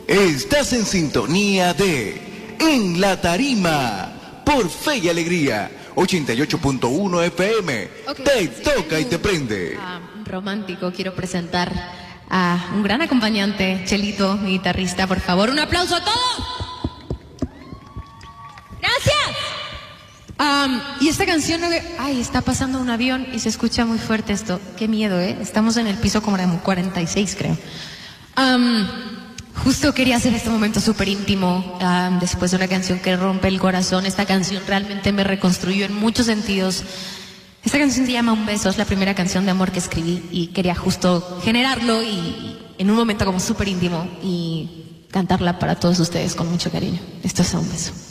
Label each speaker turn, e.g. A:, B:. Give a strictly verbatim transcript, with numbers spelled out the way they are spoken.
A: Estás en sintonía de En la Tarima por Fe y Alegría ochenta y ocho punto uno F M. Okay, te sí, toca y te prende.
B: Uh, romántico, quiero presentar a un gran acompañante, Chelito, mi guitarrista. Por favor, un aplauso a todos. Gracias. Um, y esta canción, ay, está pasando un avión y se escucha muy fuerte esto. Qué miedo, ¿eh? Estamos en el piso como en cuarenta y seis, creo. Um, Justo quería hacer este momento súper íntimo, um, después de una canción que rompe el corazón. Esta canción realmente me reconstruyó en muchos sentidos. Esta canción se llama Un Beso, es la primera canción de amor que escribí y quería justo generarlo y en un momento como súper íntimo y cantarla para todos ustedes con mucho cariño. Esto es Un Beso.